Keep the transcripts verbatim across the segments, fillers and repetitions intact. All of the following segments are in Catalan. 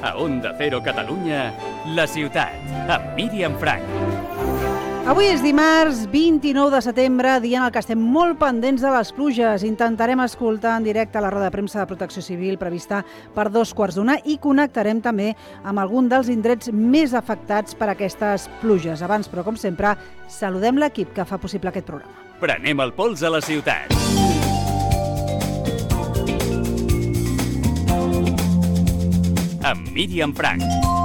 A Onda Cero Catalunya, La Ciutat, amb Míriam Frank. Avui és dimarts vint-i-nou de setembre, dia en el que estem molt pendents de les pluges. Intentarem escoltar en directe la roda de premsa de Protecció Civil prevista per dos quarts d'una i connectarem també amb algun dels indrets més afectats per aquestes pluges. Abans, però, com sempre, saludem l'equip que fa possible aquest programa. Prenem el pols a la ciutat. Amb Míriam Frank.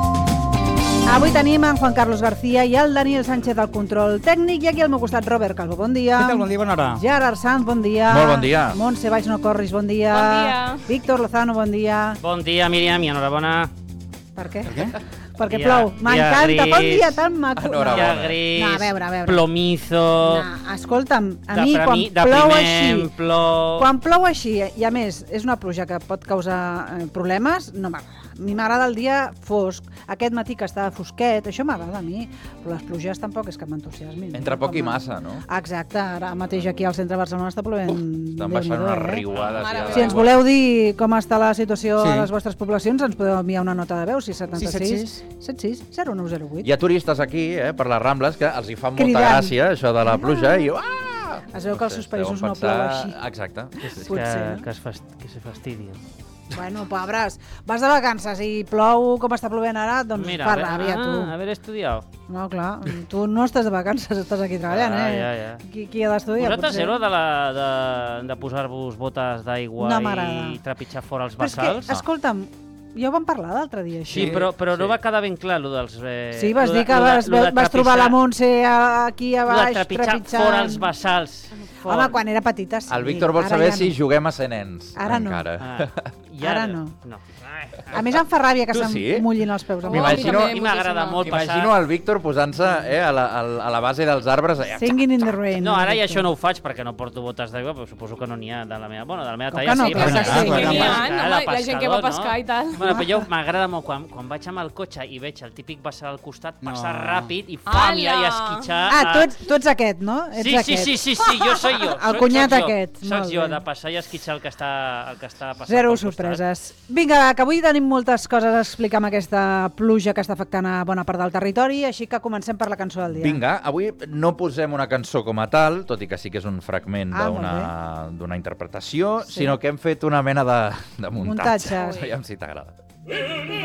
Avui tenim en Juan Carlos García i el Daniel Sánchez al control tècnic i aquí al meu costat Robert Calvo, bon dia. Què tal? Bon dia, bona hora. Gerard Sanz, bon dia. Molt bon dia. Montse Valls no corris, bon dia. Bon dia. Víctor Lozano, bon dia. Bon dia, Míriam, i enhorabona. Per què? Per què? Perquè Dia- plou. dia M'encanta, gris. bon dia tan maco. Enhorabona. Dia bona. gris, No, a veure, a veure. plomizo, No, escolta'm, a mi quan deprimi- plou deprimem, així, plou... quan plou així, i a més és una pluja que pot causar eh, problemes, no m'agrada. A mi m'agrada el dia fosc. Aquest matí que estava fosquet, això m'agrada a mi, però les pluges tampoc és que m'entusiasmin. Entre no? poc i Com a- massa, no? Exacte, ara mateix aquí al centre de Barcelona està plovent. Estan Déu-n'hi-do, baixant unes eh? riuades. Mare ja meva. Si ens voleu dir com està la situació Sí. a les vostres poblacions, ens podeu enviar una nota de veu, sis set sis sis set sis zero nou zero vuit. Hi ha turistes aquí, eh, per les Rambles, que els hi fa molta Cridant. gràcia, això de la pluja, i... Ah! Es veu que als seus països no deuen plou pensar- així. Exacte. Que, es- Potser, que, no? que, es fast, que se fastidien. Bueno, pobres, vas de vacances i plou com està plovent ara, doncs Mira, fa a ver- ràbia, ah, tu. haver estudiat. No, clar, tu no estàs de vacances, estàs aquí treballant, Ah, eh? ja, ja. Qui, qui ha d'estudiar, Vosaltres potser? éreu de, la, de, de posar-vos botes d'aigua No m'agrada. i trepitjar fora els Però és bassals? que, escolta'm, ja ho vam parlar l'altre dia, això. Sí, però, però no sí. va quedar ben clar, allò dels... Eh, Sí, vas lo dir de- que lo de- vas, lo de vas trobar la trepitjar- Montse aquí a lo de baix, trepitjar trepitjant. fora els bassals. Fora. Home, quan era petita, sí. El Víctor vol Ara saber ja si no. juguem a ser nens. Ara no. encara. Ah, i Ara no. no. Ai, A més, em fa ràbia que Tu se'm sí? mullin els peus. amb Oh, l'aigua. M'imagino- a mi a mi també, m'agrada moltíssim. molt passar... Imagino el Víctor posant-se eh, a, la, a la- a la base dels arbres. Eh, Singing in the rain. No, ara ja Víctor. això no ho faig perquè no porto botes d'aigua, però suposo que no n'hi ha de la meva... Bueno, de la meva Com talla que no? sí, Clar però que de- sí. de Que n'hi ha, pescar, no? de La gent que va a pescador, pescar i tal. Bueno, però jo m'agrada molt quan, quan vaig amb el cotxe i veig el típic bassal al costat, passar No. ràpid i fam i, Ala! i esquitxar... Ah, a- tu ets, tu ets aquest, no? Ets Sí, sí, aquest. sí, sí, sí, jo soy jo. El Soc- cunyat soc jo. aquest, Soc molt jo, bé. de passar i esquitxar el que està, el que està passant Zero pel costat. sorpreses. Vinga, va, que avui tenim moltes coses a explicar amb aquesta pluja que està afectant a bona part del territori, així que comencem per la cançó del dia. Vinga, avui no posem una cançó com a tal, tot i que sí que és un fragment Ah, d'una d'una interpretació, Sí. sinó que hem fet una mena de, de muntatge. Muntatge. Aviam si t'agrada.